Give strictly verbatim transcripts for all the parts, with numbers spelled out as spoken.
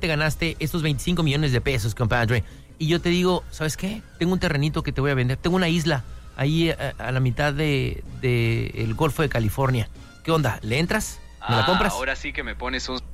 te ganaste estos veinticinco millones de pesos, compadre, y yo te digo, ¿sabes qué? Tengo un terrenito que te voy a vender, tengo una isla ahí a, a la mitad de, de el Golfo de California. ¿Qué onda? ¿Le entras? ¿Me ah, la compras? Ahora sí que me pones un...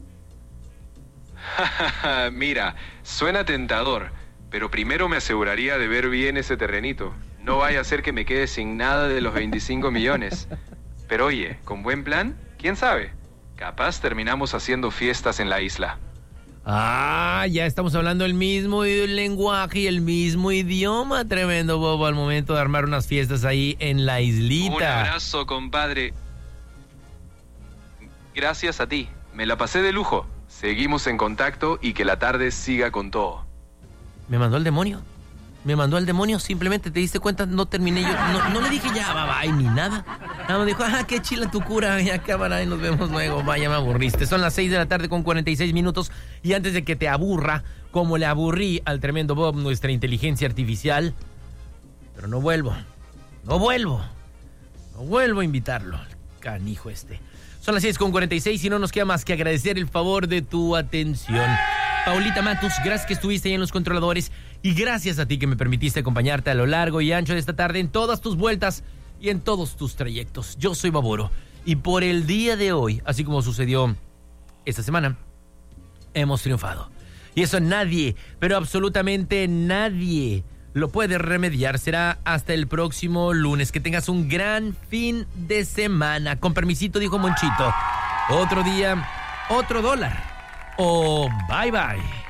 Mira, suena tentador, pero primero me aseguraría de ver bien ese terrenito. No vaya a ser que me quede sin nada de los veinticinco millones. Pero oye, con buen plan, ¿quién sabe? Capaz terminamos haciendo fiestas en la isla. Ah, ya estamos hablando el mismo lenguaje y el mismo idioma. Tremendo, Bobo, al momento de armar unas fiestas ahí en la islita. Un abrazo, compadre. Gracias a ti. Me la pasé de lujo. Seguimos en contacto y que la tarde siga con todo. Me mandó al demonio. Me mandó al demonio. Simplemente te diste cuenta, no terminé yo. No, no le dije ya, bye bye, ni nada. Nada, me dijo, ah, qué chila tu cura. Ya cámara y nos vemos luego. Vaya, me aburriste. Son las seis de la tarde con cuarenta y seis minutos. Y antes de que te aburra, como le aburrí al tremendo Bob, nuestra inteligencia artificial. Pero no vuelvo. No vuelvo. No vuelvo a invitarlo. Canijo este. Son las seis con cuarenta y seis y no nos queda más que agradecer el favor de tu atención. Paulita Matus, gracias que estuviste ahí en los controladores y gracias a ti que me permitiste acompañarte a lo largo y ancho de esta tarde en todas tus vueltas y en todos tus trayectos. Yo soy Baboro y por el día de hoy, así como sucedió esta semana, hemos triunfado. Y eso nadie, pero absolutamente nadie lo puede remediar. Será hasta el próximo lunes. Que tengas un gran fin de semana. Con permisito, dijo Monchito. Otro día, otro dólar. O bye bye.